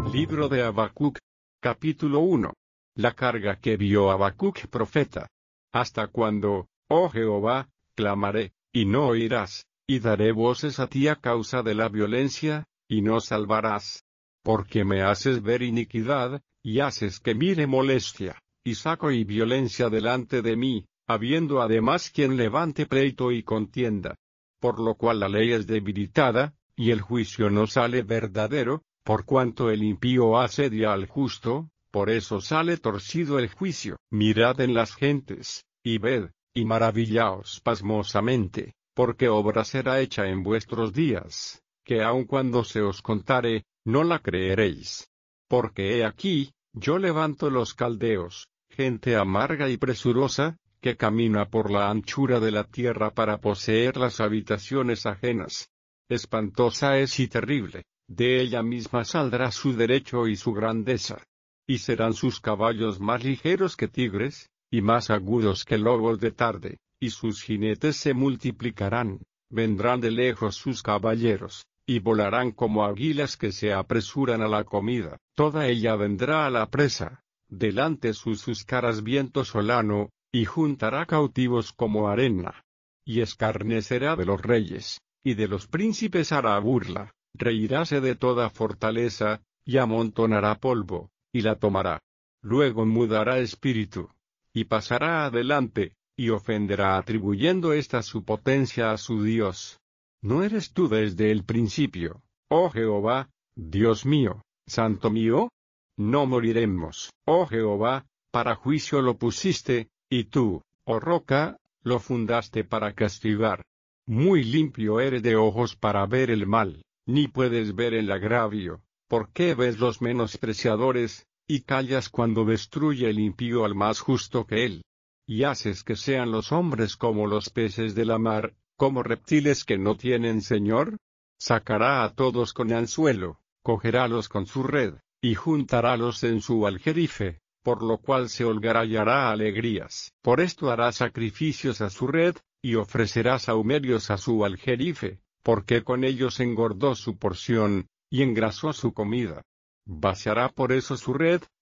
Libro de Habacuc, capítulo 1. La carga que vio Habacuc profeta. ¿Hasta cuándo, oh Jehová, clamaré, y no oirás, y daré voces a ti a causa de la violencia, y no salvarás? Porque me haces ver iniquidad, y haces que mire molestia, y saco y violencia delante de mí, habiendo además quien levante pleito y contienda. Por lo cual la ley es debilitada, y el juicio no sale verdadero, por cuanto el impío asedia al justo, por eso sale torcido el juicio. Mirad en las gentes, y ved, y maravillaos pasmosamente, porque obra será hecha en vuestros días, que aun cuando se os contare, no la creeréis. Porque he aquí, yo levanto los caldeos, gente amarga y presurosa, que camina por la anchura de la tierra para poseer las habitaciones ajenas. Espantosa es y terrible, de ella misma saldrá su derecho y su grandeza. Y serán sus caballos más ligeros que tigres, y más agudos que lobos de tarde, y sus jinetes se multiplicarán, vendrán de lejos sus caballeros, y volarán como águilas que se apresuran a la comida. Toda ella vendrá a la presa, delante sus caras viento solano, y juntará cautivos como arena. Y escarnecerá de los reyes, y de los príncipes hará burla, reíráse de toda fortaleza, y amontonará polvo, y la tomará. Luego mudará espíritu, y pasará adelante, y ofenderá atribuyendo esta su potencia a su Dios. ¿No eres tú desde el principio, oh Jehová, Dios mío, Santo mío? No moriremos, oh Jehová, para juicio lo pusiste, y tú, oh roca, lo fundaste para castigar. Muy limpio eres de ojos para ver el mal, ni puedes ver el agravio. ¿Por qué ves los menospreciadores, y callas cuando destruye el impío al más justo que él? Y haces que sean los hombres como los peces de la mar, como reptiles que no tienen señor? Sacará a todos con anzuelo, cogerálos con su red, y juntarálos en su aljerife, por lo cual se holgará y hará alegrías. Por esto hará sacrificios a su red, y ofrecerá sahumerios a su aljerife, porque con ellos engordó su porción, y engrasó su comida. Vaciará por eso su red,